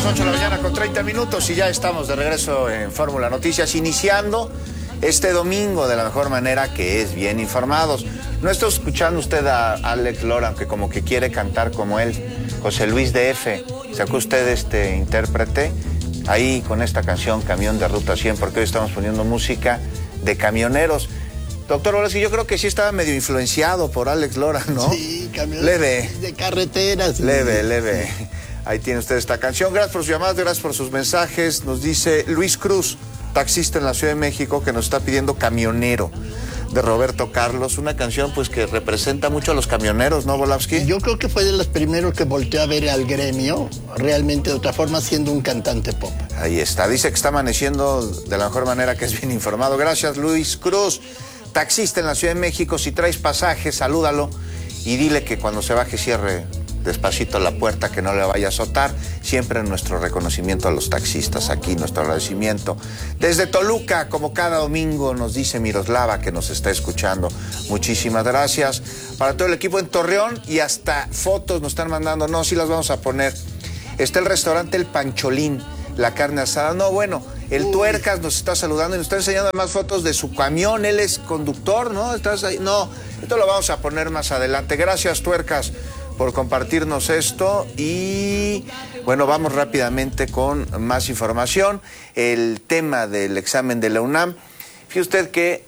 8 de la mañana con 30 minutos y ya estamos de regreso en Fórmula Noticias, iniciando este domingo de la mejor manera, que es bien informados. No está escuchando usted a Alex Lora, aunque como que quiere cantar como él. José Luis DF, ¿sacó usted este intérprete? Ahí con esta canción, Camión de Ruta 100, porque hoy estamos poniendo música de camioneros. Doctor Volaski, yo creo que sí estaba medio influenciado por Alex Lora, ¿no? Sí, camiones leve. De carreteras. Leve. Ahí tiene usted esta canción. Gracias por sus llamadas, gracias por sus mensajes. Nos dice Luis Cruz, taxista en la Ciudad de México, que nos está pidiendo Camionero, de Roberto Carlos, una canción pues que representa mucho a los camioneros, ¿no, Volaski? Yo creo que fue de los primeros que volteó a ver al gremio, realmente de otra forma, siendo un cantante pop. Ahí está, dice que está amaneciendo de la mejor manera, que es bien informado. Gracias, Luis Cruz, taxista en la Ciudad de México. Si traes pasaje, salúdalo y dile que cuando se baje cierre despacito la puerta, que no le vaya a azotar. Siempre nuestro reconocimiento a los taxistas aquí, nuestro agradecimiento. Desde Toluca, como cada domingo, nos dice Miroslava, que nos está escuchando. Muchísimas gracias. Para todo el equipo en Torreón, y hasta fotos nos están mandando. No, sí las vamos a poner. Está el restaurante El Pancholín, la carne asada. No, bueno, el Tuercas nos está saludando y nos está enseñando más fotos de su camión. Él es conductor, ¿no? ¿Estás ahí? No, esto lo vamos a poner más adelante. Gracias, Tuercas, por compartirnos esto. Y bueno, vamos rápidamente con más información. El tema del examen de la UNAM. Fíjese usted que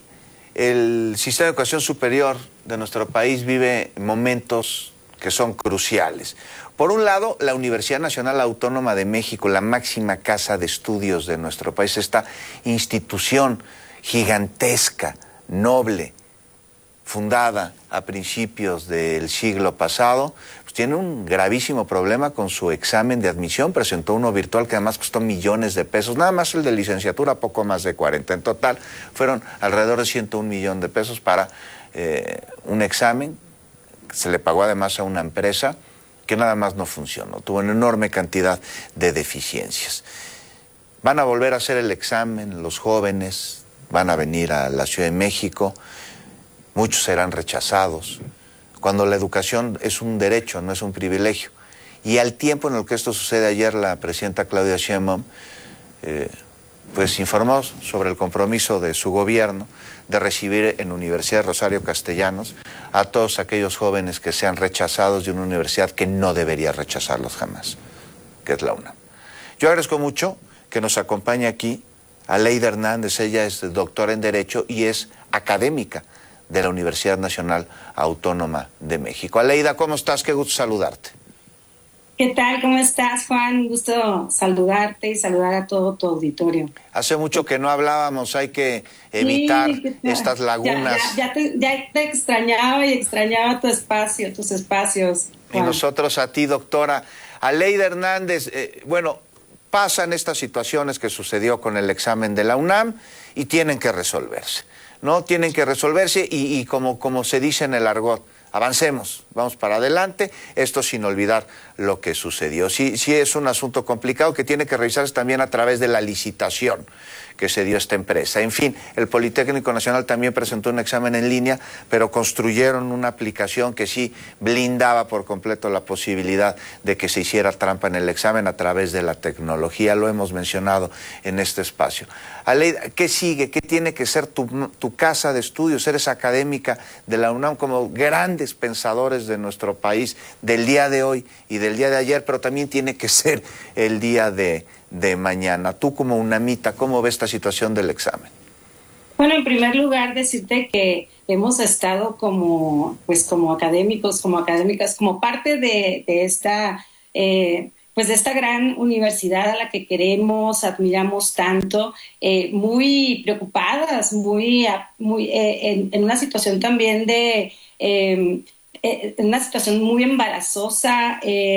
el sistema de educación superior de nuestro país vive momentos que son cruciales. Por un lado, la Universidad Nacional Autónoma de México, la máxima casa de estudios de nuestro país, esta institución gigantesca, noble, fundada a principios del siglo pasado, pues tiene un gravísimo problema con su examen de admisión. Presentó uno virtual que además costó millones de pesos, nada más el de licenciatura, poco más de 40. En total fueron alrededor de 101 millones de pesos para un examen. Se le pagó además a una empresa que nada más no funcionó, tuvo una enorme cantidad de deficiencias. Van a volver a hacer el examen, los jóvenes van a venir a la Ciudad de México. Muchos serán rechazados, cuando la educación es un derecho, no es un privilegio. Y al tiempo en el que esto sucede, ayer la presidenta Claudia Sheinbaum pues informó sobre el compromiso de su gobierno de recibir en la Universidad Rosario Castellanos a todos aquellos jóvenes que sean rechazados de una universidad que no debería rechazarlos jamás, que es la UNAM. Yo agradezco mucho que nos acompañe aquí Aleida Hernández. Ella es doctora en Derecho y es académica de la Universidad Nacional Autónoma de México. Aleida, ¿cómo estás? Qué gusto saludarte. ¿Qué tal? ¿Cómo estás, Juan? Un gusto saludarte y saludar a todo tu auditorio. Hace mucho que no hablábamos, hay que evitar estas lagunas. Ya te extrañaba y extrañaba tu espacio, tus espacios, Juan. Y nosotros a ti, doctora. Aleida Hernández, bueno, pasan estas situaciones que sucedió con el examen de la UNAM y tienen que resolverse. No, tienen que resolverse y como se dice en el argot, avancemos, vamos para adelante, esto sin olvidar lo que sucedió. Sí es un asunto complicado que tiene que revisarse también a través de la licitación que se dio a esta empresa. En fin, el Politécnico Nacional también presentó un examen en línea, pero construyeron una aplicación que sí blindaba por completo la posibilidad de que se hiciera trampa en el examen a través de la tecnología. Lo hemos mencionado en este espacio. Aleida, ¿qué sigue? ¿Qué tiene que ser tu casa de estudios? Eres académica de la UNAM, como grandes pensadores de nuestro país, del día de hoy y del día de ayer, pero también tiene que ser el día de mañana. Tú, como UNAMita, ¿cómo ves esta situación del examen? Bueno, en primer lugar, decirte que hemos estado como académicos, como académicas, como parte de esta pues de esta gran universidad a la que queremos, admiramos tanto, muy preocupadas, en una situación también en una situación muy embarazosa,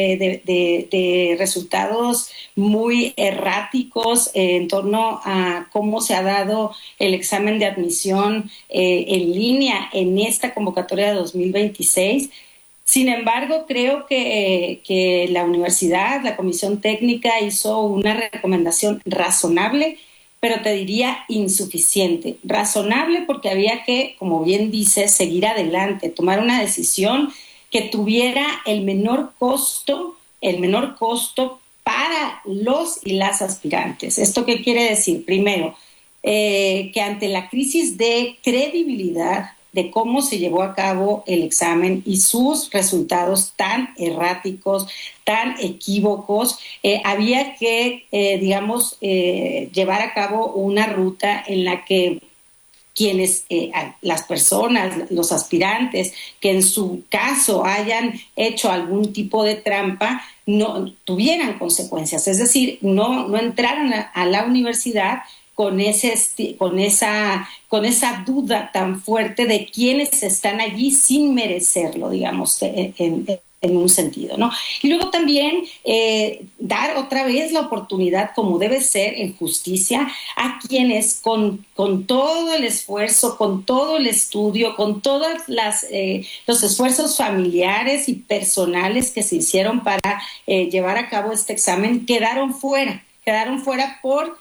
de resultados muy erráticos en torno a cómo se ha dado el examen de admisión en línea en esta convocatoria de 2026. Sin embargo, creo que la universidad, la comisión técnica, hizo una recomendación razonable, pero te diría insuficiente. Razonable porque había que, como bien dices, seguir adelante, tomar una decisión que tuviera el menor costo para los y las aspirantes. ¿Esto qué quiere decir? Primero, que ante la crisis de credibilidad de cómo se llevó a cabo el examen y sus resultados tan erráticos, tan equívocos, había que, llevar a cabo una ruta en la que quienes, las personas, los aspirantes, que en su caso hayan hecho algún tipo de trampa, no tuvieran consecuencias. Es decir, no entraran a la universidad con esa duda tan fuerte de quienes están allí sin merecerlo, digamos, en un sentido, ¿no? Y luego también dar otra vez la oportunidad, como debe ser en justicia, a quienes con todo el esfuerzo, con todo el estudio, con todos los esfuerzos familiares y personales que se hicieron para llevar a cabo este examen, quedaron fuera por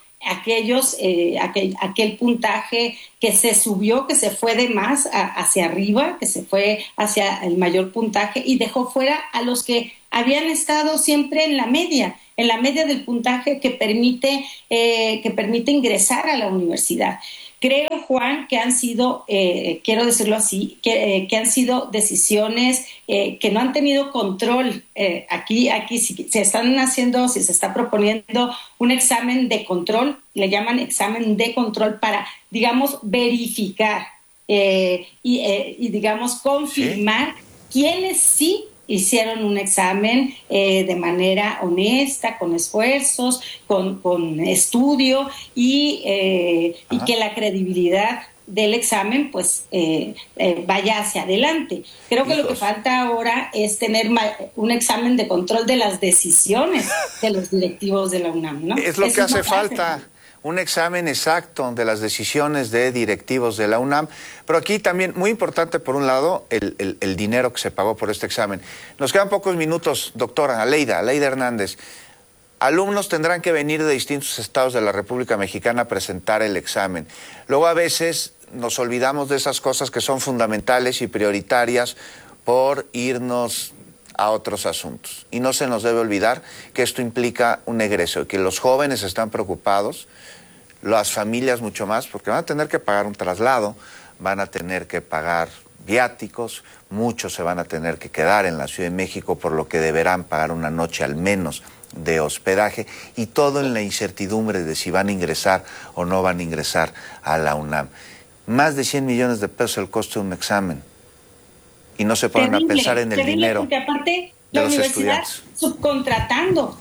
aquel puntaje que se subió, que se fue de más hacia arriba, que se fue hacia el mayor puntaje y dejó fuera a los que habían estado siempre en la media del puntaje que permite ingresar a la universidad. Creo, Juan, que han sido, quiero decirlo así, que han sido decisiones que no han tenido control. Aquí si se está proponiendo un examen de control, le llaman examen de control para, digamos, verificar y digamos, confirmar quiénes sí hicieron un examen de manera honesta, con esfuerzos, con estudio y que la credibilidad del examen pues vaya hacia adelante. Creo que lo que falta ahora es tener un examen de control de las decisiones de los directivos de la UNAM, ¿no? Es lo que hace falta. Un examen exacto de las decisiones de directivos de la UNAM. Pero aquí también, muy importante por un lado, el dinero que se pagó por este examen. Nos quedan pocos minutos, doctora Aleida Hernández. Alumnos tendrán que venir de distintos estados de la República Mexicana a presentar el examen. Luego a veces nos olvidamos de esas cosas que son fundamentales y prioritarias por irnos a otros asuntos. Y no se nos debe olvidar que esto implica un egreso, que los jóvenes están preocupados, las familias mucho más, porque van a tener que pagar un traslado, van a tener que pagar viáticos, muchos se van a tener que quedar en la Ciudad de México, por lo que deberán pagar una noche al menos de hospedaje, y todo en la incertidumbre de si van a ingresar o no van a ingresar a la UNAM. Más de 100 millones de pesos el costo de un examen. Y no se ponen a pensar en el dinero. Porque aparte la universidad subcontratando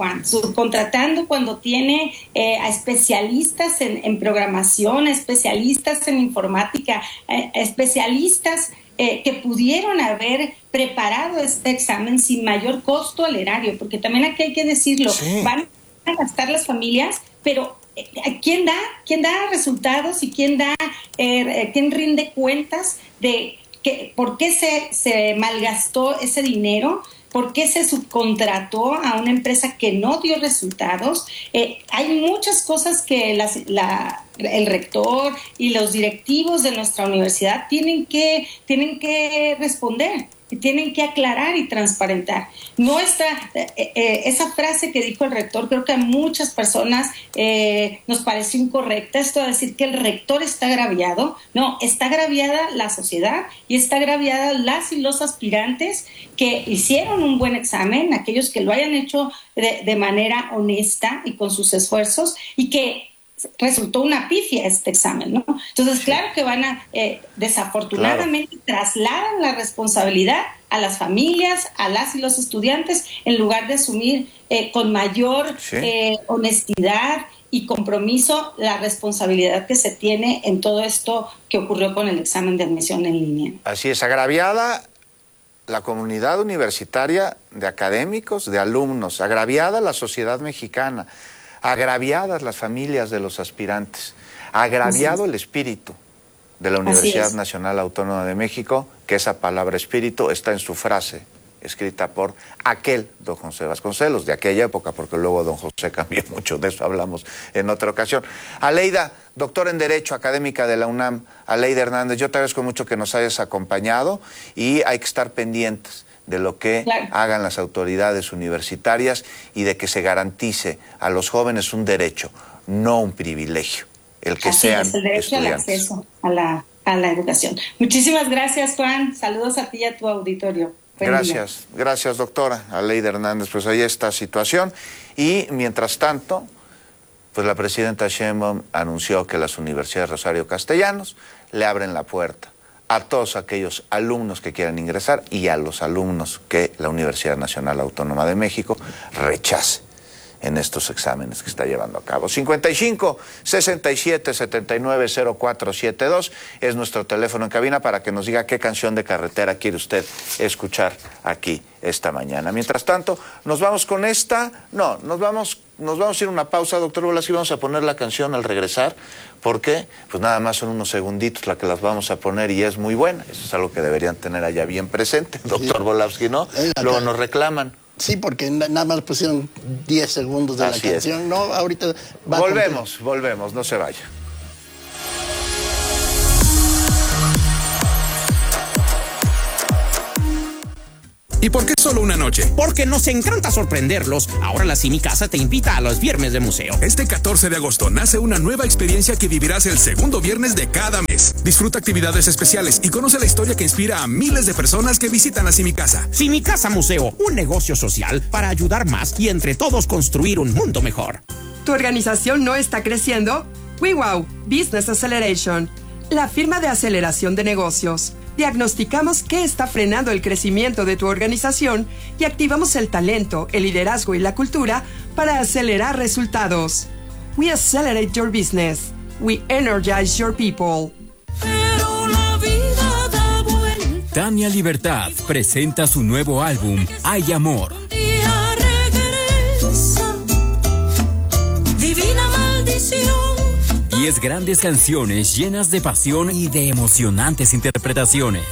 cuando tiene a especialistas en programación, especialistas en informática, especialistas que pudieron haber preparado este examen sin mayor costo al erario, porque también aquí hay que decirlo, van a gastar las familias, pero ¿quién da resultados y quién rinde cuentas de por qué se malgastó ese dinero? ¿Por qué se subcontrató a una empresa que no dio resultados? Hay muchas cosas que el rector y los directivos de nuestra universidad tienen que responder, tienen que aclarar y transparentar. No está esa frase que dijo el rector, creo que a muchas personas nos pareció incorrecta, esto de decir que el rector está agraviado. No, está agraviada la sociedad y está agraviada las y los aspirantes que hicieron un buen examen, aquellos que lo hayan hecho de manera honesta y con sus esfuerzos, y que resultó una pifia este examen, ¿no? Entonces, claro que van a, desafortunadamente, trasladan la responsabilidad a las familias, a las y los estudiantes, en lugar de asumir con mayor honestidad y compromiso la responsabilidad que se tiene en todo esto que ocurrió con el examen de admisión en línea. Así es, agraviada la comunidad universitaria de académicos, de alumnos, agraviada la sociedad mexicana, agraviadas las familias de los aspirantes, agraviado el espíritu de la Universidad Nacional Autónoma de México, que esa palabra espíritu está en su frase, escrita por aquel don José Vasconcelos, de aquella época, porque luego don José cambió mucho, de eso hablamos en otra ocasión. Aleida, doctora en Derecho, académica de la UNAM, Aleida Hernández, yo te agradezco mucho que nos hayas acompañado y hay que estar pendientes de lo que hagan las autoridades universitarias y de que se garantice a los jóvenes un derecho, no un privilegio, el que sean el derecho estudiantes. al acceso a la educación. Muchísimas gracias, Juan. Saludos a ti y a tu auditorio. Gracias, doctora Aleida Hernández. Pues ahí está la situación. Y mientras tanto, pues la presidenta Sheinbaum anunció que las universidades Rosario Castellanos le abren la puerta a todos aquellos alumnos que quieran ingresar y a los alumnos que la Universidad Nacional Autónoma de México rechace en estos exámenes que está llevando a cabo. 55 67 79 0472 es nuestro teléfono en cabina para que nos diga qué canción de carretera quiere usted escuchar aquí esta mañana. Mientras tanto, nos vamos con esta. No, nos vamos a ir a una pausa, doctor Volaski, vamos a poner la canción al regresar. ¿Por qué? Pues nada más son unos segunditos la que las vamos a poner y es muy buena. Eso es algo que deberían tener allá bien presente, doctor Volaski, ¿no? Luego nos reclaman. Sí, porque nada más pusieron 10 segundos de la canción. No, ahorita va volvemos, no se vaya. ¿Y por qué solo una noche? Porque nos encanta sorprenderlos. Ahora la Simi Casa te invita a los viernes de museo. Este 14 de agosto nace una nueva experiencia que vivirás el segundo viernes de cada mes. Disfruta actividades especiales y conoce la historia que inspira a miles de personas que visitan la Simi Casa. Simi Casa Museo, un negocio social para ayudar más y entre todos construir un mundo mejor. ¿Tu organización no está creciendo? WeWow Business Acceleration, la firma de aceleración de negocios. Diagnosticamos qué está frenando el crecimiento de tu organización y activamos el talento, el liderazgo y la cultura para acelerar resultados. We accelerate your business. We energize your people. Pero la vida da vuelta. Tania Libertad presenta su nuevo álbum, Hay Amor. Día regresa. Divina maldición. 10 grandes canciones llenas de pasión y de emocionantes interpretaciones.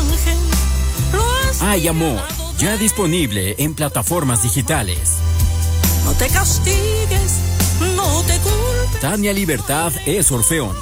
Hay Amor, ya disponible en plataformas digitales. No te castigues, no te culpes. Tania Libertad es Orfeón.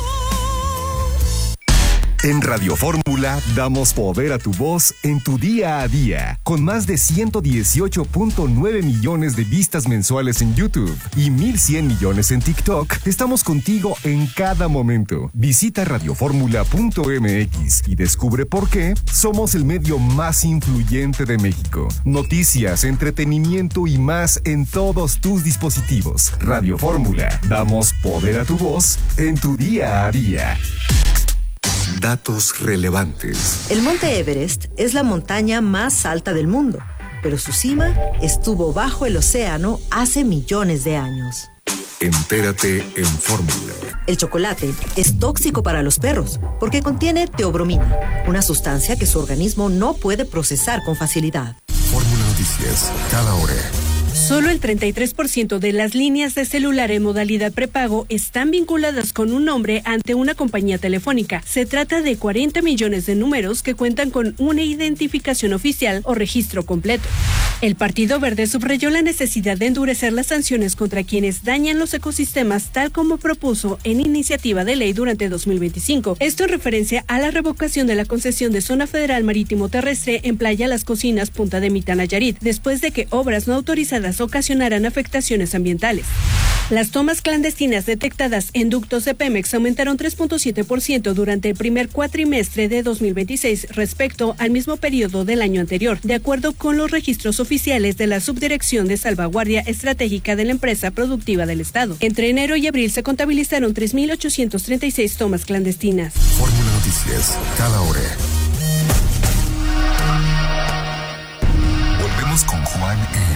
En Radio Fórmula damos poder a tu voz en tu día a día. Con más de 118.9 millones de vistas mensuales en YouTube y 1.100 millones en TikTok, estamos contigo en cada momento. Visita radioformula.mx y descubre por qué somos el medio más influyente de México. Noticias, entretenimiento y más en todos tus dispositivos. Radio Fórmula, damos poder a tu voz en tu día a día. Datos relevantes. El Monte Everest es la montaña más alta del mundo, pero su cima estuvo bajo el océano hace millones de años. Entérate en Fórmula. El chocolate es tóxico para los perros porque contiene teobromina, una sustancia que su organismo no puede procesar con facilidad. Fórmula Noticias, cada hora. Solo el 33% de las líneas de celular en modalidad prepago están vinculadas con un nombre ante una compañía telefónica. Se trata de 40 millones de números que cuentan con una identificación oficial o registro completo. El Partido Verde subrayó la necesidad de endurecer las sanciones contra quienes dañan los ecosistemas, tal como propuso en iniciativa de ley durante 2025. Esto en referencia a la revocación de la concesión de Zona Federal Marítimo Terrestre en Playa Las Cocinas, Punta de Mita, Nayarit, después de que obras no autorizadas ocasionaran afectaciones ambientales. Las tomas clandestinas detectadas en ductos de Pemex aumentaron 3.7% durante el primer cuatrimestre de 2026 respecto al mismo periodo del año anterior, de acuerdo con los registros oficiales de la Subdirección de Salvaguardia Estratégica de la Empresa Productiva del Estado. Entre enero y abril se contabilizaron 3.836 tomas clandestinas. Fórmula Noticias, cada hora.